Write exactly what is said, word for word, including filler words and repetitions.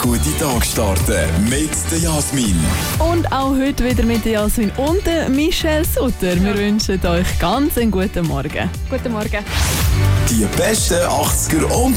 guten Tag starten mit der Jasmin. Und auch heute wieder mit der Jasmin und der Michelle Sutter. Wir wünschen euch ganz einen guten Morgen. Guten Morgen. Die besten achtziger und